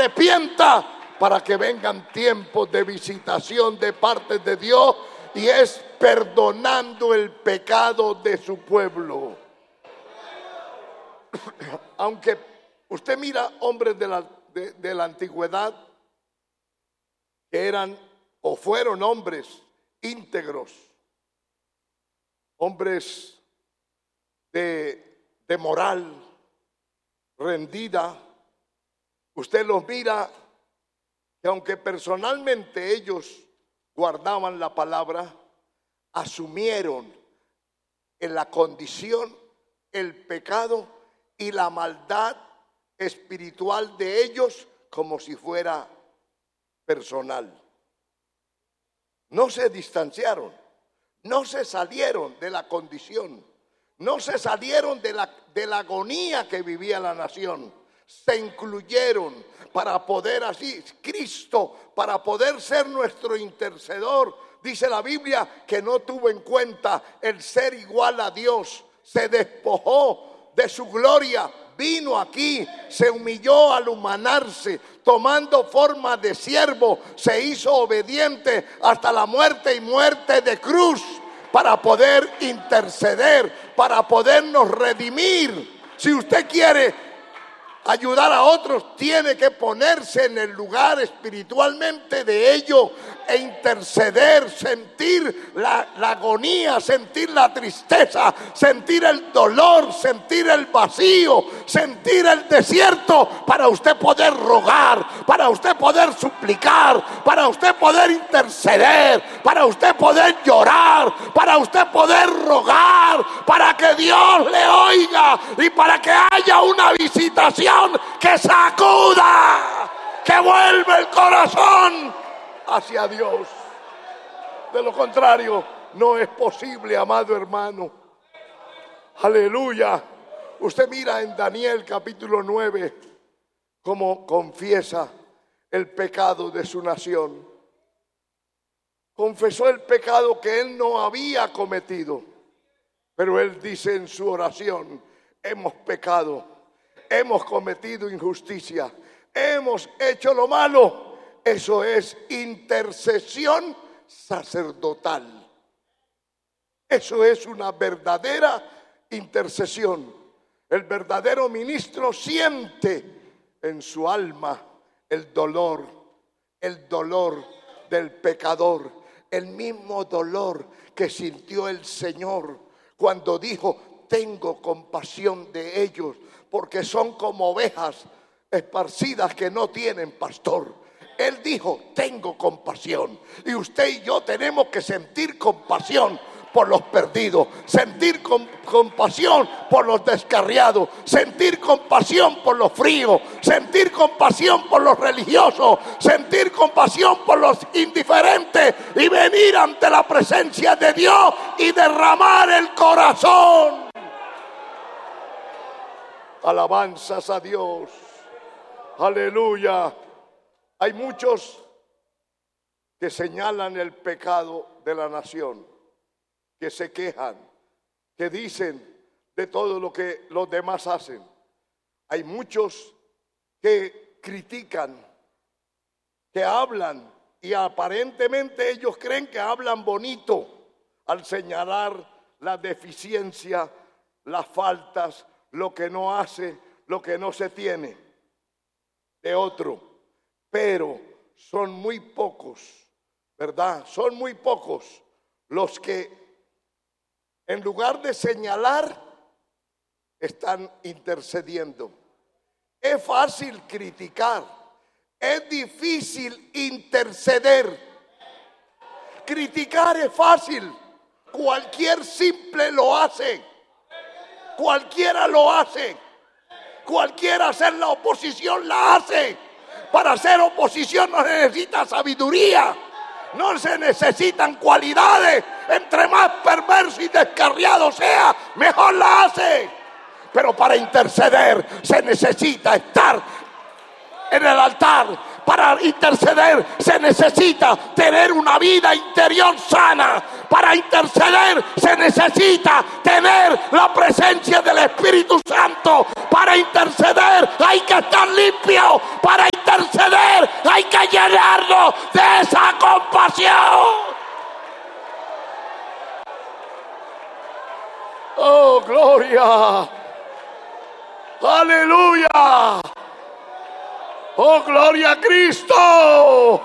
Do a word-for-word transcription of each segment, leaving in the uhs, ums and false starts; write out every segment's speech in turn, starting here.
arrepienta para que vengan tiempos de visitación de parte de Dios, y es perdonando el pecado de su pueblo. Aunque usted mira hombres de la, de, de la antigüedad que eran o fueron hombres íntegros, hombres de, de moral rendida, usted los mira que aunque personalmente ellos guardaban la palabra, asumieron en la condición, el pecado y la maldad espiritual de ellos como si fuera personal. No se distanciaron, no se salieron de la condición, no se salieron de la, de la agonía que vivía la nación. Se incluyeron para poder así, Cristo, para poder ser nuestro intercedor. Dice la Biblia que no tuvo en cuenta el ser igual a Dios, se despojó de su gloria, vino aquí, se humilló al humanarse, tomando forma de siervo, se hizo obediente hasta la muerte y muerte de cruz, para poder interceder, para podernos redimir. Si usted quiere ayudar a otros, tiene que ponerse en el lugar espiritualmente de ellos e interceder, sentir la, la agonía, sentir la tristeza, sentir el dolor, sentir el vacío, sentir el desierto, para usted poder rogar, para usted poder suplicar, para usted poder interceder, para usted poder llorar, para usted poder rogar, para que Dios le oiga y para que haya una visitación que sacuda, que vuelva el corazón hacia Dios. De lo contrario, no es posible, amado hermano. Aleluya. Usted mira en Daniel capítulo nueve cómo confiesa el pecado de su nación. Confesó el pecado que él no había cometido, pero él dice en su oración: hemos pecado, hemos cometido injusticia, hemos hecho lo malo. Eso es intercesión sacerdotal. Eso es una verdadera intercesión. El verdadero ministro siente en su alma el dolor, el dolor del pecador, el mismo dolor que sintió el Señor cuando dijo: tengo compasión de ellos, porque son como ovejas esparcidas que no tienen pastor. Él dijo: tengo compasión. Y usted y yo tenemos que sentir compasión por los perdidos, sentir com- compasión por los descarriados, sentir compasión por los fríos, sentir compasión por los religiosos, sentir compasión por los indiferentes, y venir ante la presencia de Dios y derramar el corazón. Alabanzas a Dios. Aleluya. Hay muchos que señalan el pecado de la nación, que se quejan, que dicen de todo lo que los demás hacen. Hay muchos que critican, que hablan, y aparentemente ellos creen que hablan bonito al señalar la deficiencia, las faltas, lo que no hace, lo que no se tiene de otro. Pero son muy pocos, ¿verdad? Son muy pocos los que, en lugar de señalar, están intercediendo. Es fácil criticar, es difícil interceder. Criticar es fácil, cualquier simple lo hace, cualquiera lo hace, cualquiera hacer la oposición la hace. Para hacer oposición no se necesita sabiduría, no se necesitan cualidades. Entre más perverso y descarriado sea, mejor la hace. Pero para interceder se necesita estar en el altar. Para interceder se necesita tener una vida interior sana. Para interceder se necesita tener la presencia del Espíritu Santo. Para interceder hay que estar limpio. Para interceder llenarnos de esa compasión. Oh, gloria. Aleluya. Oh, gloria a Cristo.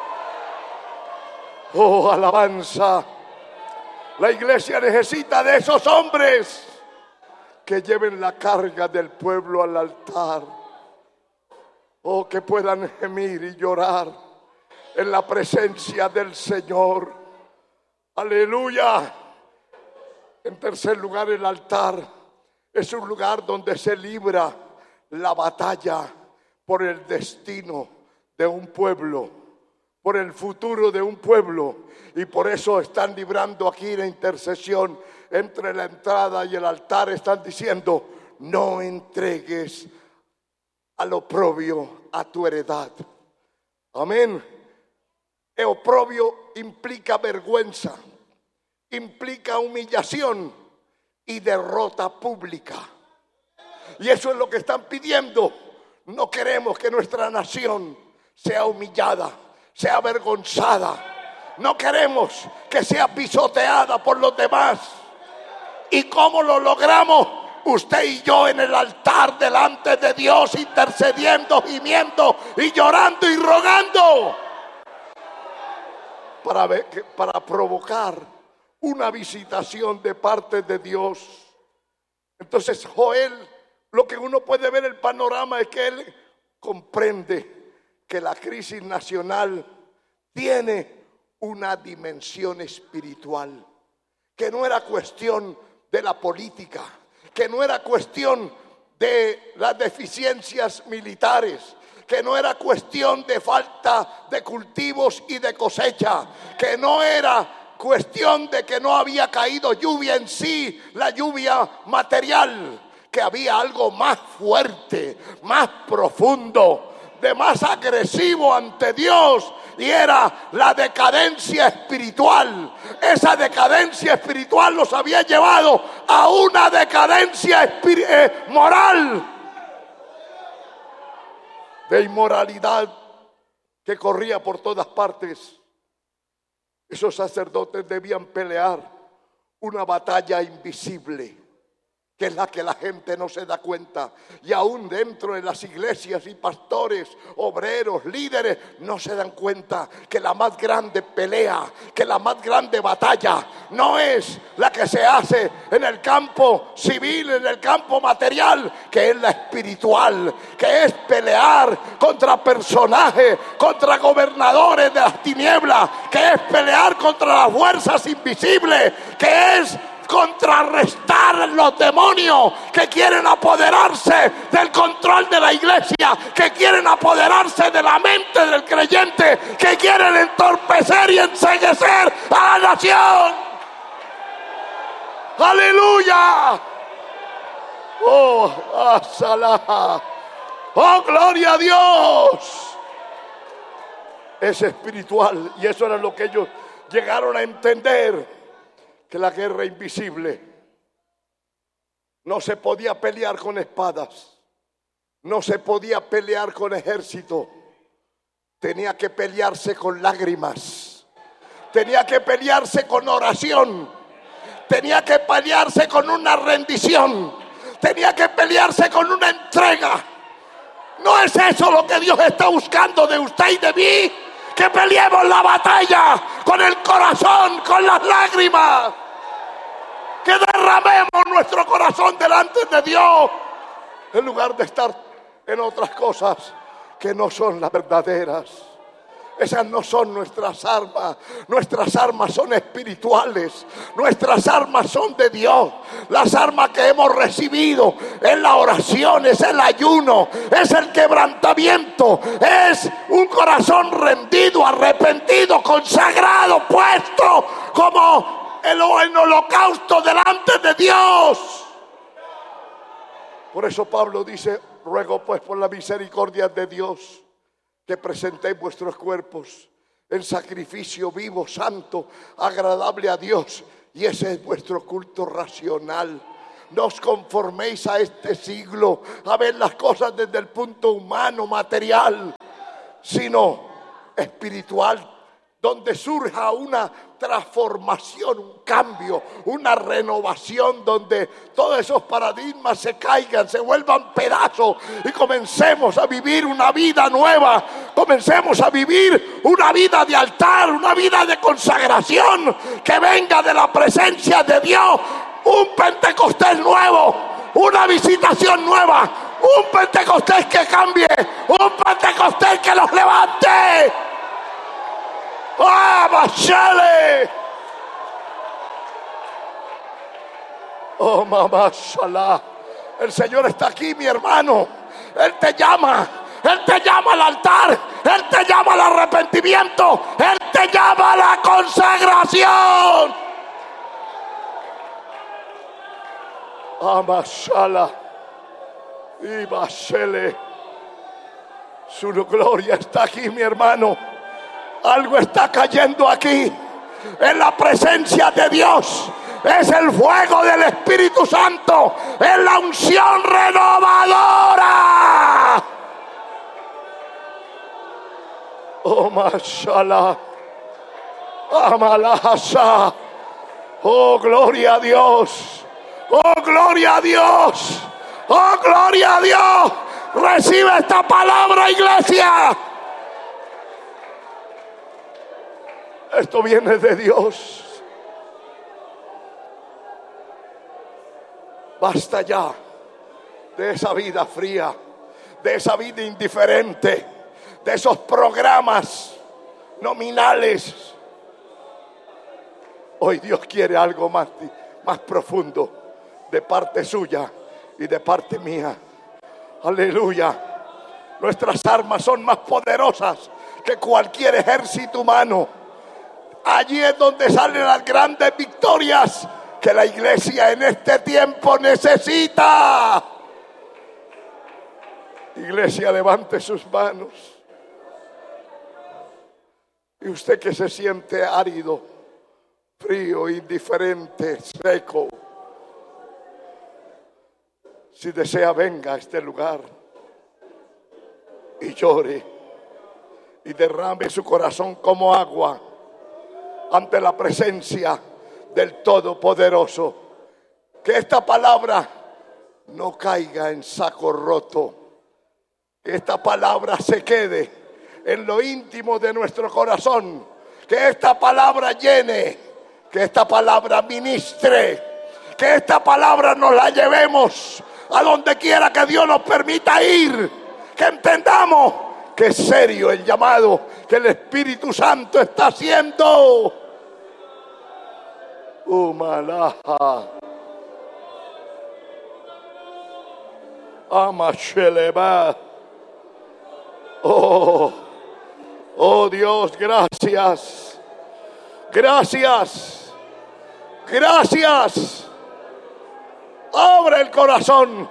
Oh, alabanza. La iglesia necesita de esos hombres que lleven la carga del pueblo al altar. Oh, que puedan gemir y llorar en la presencia del Señor. Aleluya. En tercer lugar, el altar es un lugar donde se libra la batalla por el destino de un pueblo, por el futuro de un pueblo. Y por eso están librando aquí la intercesión entre la entrada y el altar. Están diciendo: no entregues al oprobio a tu heredad. Amén. El oprobio implica vergüenza, implica humillación y derrota pública. Y eso es lo que están pidiendo. No queremos que nuestra nación sea humillada, sea avergonzada. No queremos que sea pisoteada por los demás. ¿Y cómo lo logramos? Usted y yo en el altar delante de Dios, intercediendo, gimiendo y llorando y rogando para, ver, para provocar una visitación de parte de Dios. Entonces Joel, lo que uno puede ver el panorama es que él comprende que la crisis nacional tiene una dimensión espiritual, que no era cuestión de la política, que no era cuestión de las deficiencias militares, que no era cuestión de falta de cultivos y de cosecha, que no era cuestión de que no había caído lluvia en sí, la lluvia material, que había algo más fuerte, más profundo, de más agresivo ante Dios, y era la decadencia espiritual. Esa decadencia espiritual los había llevado a una decadencia eh, moral, de inmoralidad que corría por todas partes. Esos sacerdotes debían pelear una batalla invisible, que es la que la gente no se da cuenta. Y aún dentro de las iglesias y pastores, obreros, líderes, no se dan cuenta que la más grande pelea, que la más grande batalla no es la que se hace en el campo civil, en el campo material, que es la espiritual, que es pelear contra personajes, contra gobernadores de las tinieblas, que es pelear contra las fuerzas invisibles, que es contrarrestar los demonios que quieren apoderarse del control de la iglesia, que quieren apoderarse de la mente del creyente, que quieren entorpecer y enceguecer a la nación. ¡Aleluya! ¡Oh, asalá! ¡Oh, gloria a Dios! Es espiritual, y eso era lo que ellos llegaron a entender, que la guerra invisible no se podía pelear con espadas, no se podía pelear con ejército, tenía que pelearse con lágrimas, tenía que pelearse con oración, tenía que pelearse con una rendición, tenía que pelearse con una entrega. ¿No es eso lo que Dios está buscando de usted y de mí? Que peleemos la batalla con el corazón, con las lágrimas, que derramemos nuestro corazón delante de Dios, en lugar de estar en otras cosas que no son las verdaderas. Esas no son nuestras armas. Nuestras armas son espirituales. Nuestras armas son de Dios. Las armas que hemos recibido es la oración, es el ayuno, es el quebrantamiento, es un corazón rendido, arrepentido, consagrado, puesto como el, el holocausto delante de Dios. Por eso Pablo dice: ruego pues por la misericordia de Dios que presentéis vuestros cuerpos en sacrificio vivo, santo, agradable a Dios, y ese es vuestro culto racional. No os conforméis a este siglo, a ver las cosas desde el punto humano, material, sino espiritual, donde surja una transformación, un cambio, una renovación, donde todos esos paradigmas se caigan, se vuelvan pedazos y comencemos a vivir una vida nueva, comencemos a vivir una vida de altar, una vida de consagración que venga de la presencia de Dios, un Pentecostés nuevo, una visitación nueva, un Pentecostés que cambie, un Pentecostés que los levante. ¡Ah, Bashale! Oh, mamá, shalá. El Señor está aquí, mi hermano. Él te llama. Él te llama al altar. Él te llama al arrepentimiento. Él te llama a la consagración. Ah, Mashala. Y Bashele. Su gloria está aquí, mi hermano. Algo está cayendo aquí. En la presencia de Dios. Es el fuego del Espíritu Santo. Es la unción renovadora. Oh, mashallah. Amalahasa. Oh, gloria a Dios. Oh, gloria a Dios. Oh, gloria a Dios. Recibe esta palabra, iglesia. Esto viene de Dios. Basta ya de esa vida fría, de esa vida indiferente, de esos programas nominales. Hoy Dios quiere algo más, más profundo de parte suya y de parte mía. Aleluya. Nuestras armas son más poderosas que cualquier ejército humano. Allí es donde salen las grandes victorias que la iglesia en este tiempo necesita. Iglesia, levante sus manos. Y usted que se siente árido, frío, indiferente, seco, si desea, venga a este lugar y llore y derrame su corazón como agua ante la presencia del Todopoderoso. Que esta palabra no caiga en saco roto. Que esta palabra se quede en lo íntimo de nuestro corazón. Que esta palabra llene. Que esta palabra ministre. Que esta palabra nos la llevemos a donde quiera que Dios nos permita ir. Que entendamos que es serio el llamado que el Espíritu Santo está haciendo. Umalaha. Amasheleba. Oh, oh Dios, gracias. Gracias. Gracias. Abre el corazón.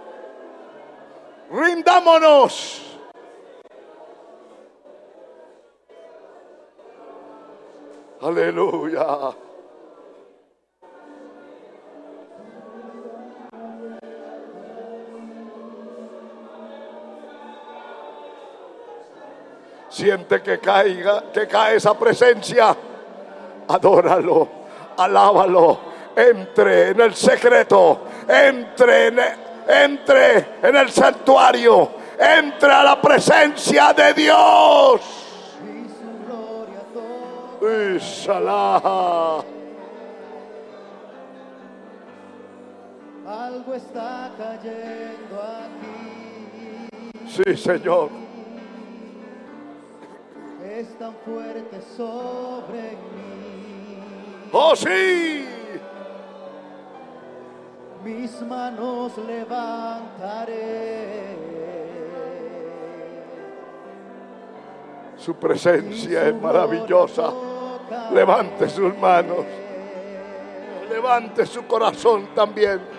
Rindámonos. Aleluya. Siente que caiga, que cae esa presencia. Adóralo, alábalo. Entre en el secreto, entre en, entre en el santuario, entre a la presencia de Dios. Inshallah. Algo está cayendo aquí. Sí, Señor. Es tan fuerte sobre mí. Oh, sí. Mis manos levantaré. Su presencia es maravillosa. Levante sus manos. Levante su corazón también.